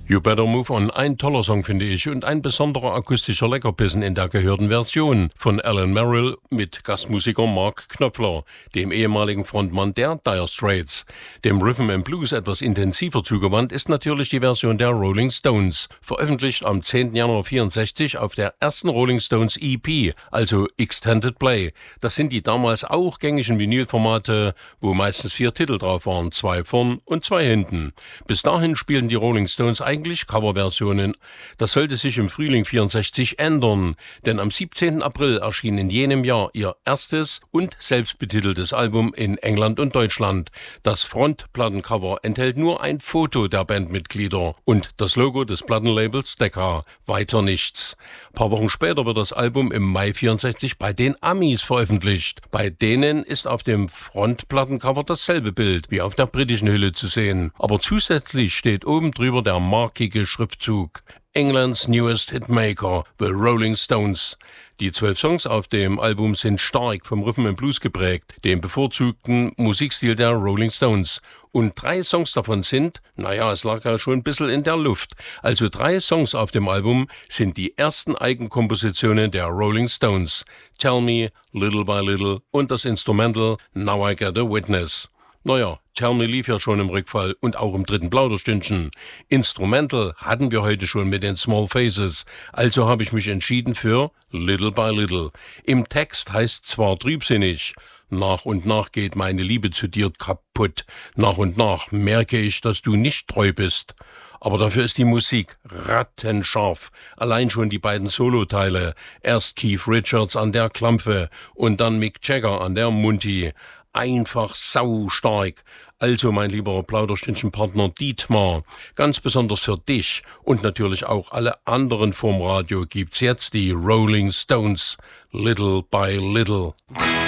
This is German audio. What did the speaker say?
You Better Move On, ein toller Song, finde ich, und ein besonderer akustischer Leckerbissen in der gehörten Version von Alan Merrill mit Gastmusiker Mark Knopfler, dem ehemaligen Frontmann der Dire Straits. Dem Rhythm and Blues etwas intensiver zugewandt ist natürlich die Version der Rolling Stones, veröffentlicht am 10. Januar 1964 auf der ersten Rolling Stones EP, also Extended Play. Das sind die damals auch gängigen Vinylformate, wo meistens 4 Titel drauf waren, 2 vorn und 2 hinten. Bis dahin spielten die Rolling Stones eigentlich Coverversionen. Das sollte sich im Frühling 64 ändern, denn am 17. April erschien in jenem Jahr ihr erstes und selbstbetiteltes Album in England und Deutschland. Das Frontplattencover enthält nur ein Foto der Bandmitglieder und das Logo des Plattenlabels Decca, weiter nichts. Ein paar Wochen später wird das Album im Mai 64 bei den Amis veröffentlicht. Bei denen ist auf dem Frontplattencover dasselbe Bild wie auf der britischen Hülle zu sehen, aber zusätzlich steht oben drüber der markige Schriftzug England's Newest Hitmaker, The Rolling Stones. Die 12 Songs auf dem Album sind stark vom Rhythm and Blues geprägt, dem bevorzugten Musikstil der Rolling Stones. Und 3 Songs davon sind, es lag ja schon ein bisschen in der Luft. Also 3 Songs auf dem Album sind die ersten Eigenkompositionen der Rolling Stones. Tell Me, Little by Little und das Instrumental Now I Get a Witness. Tell Me lief ja schon im Rückfall und auch im dritten Plauderstündchen. Instrumental hatten wir heute schon mit den Small Faces, also habe ich mich entschieden für Little by Little. Im Text heißt zwar trübsinnig, nach und nach geht meine Liebe zu dir kaputt, nach und nach merke ich, dass du nicht treu bist. Aber dafür ist die Musik rattenscharf. Allein schon die beiden Soloteile, erst Keith Richards an der Klampfe und dann Mick Jagger an der Munti. Einfach saustark. Also, mein lieber Plauderstündchen-Partner Dietmar, ganz besonders für dich und natürlich auch alle anderen vom Radio gibt's jetzt die Rolling Stones, Little by Little.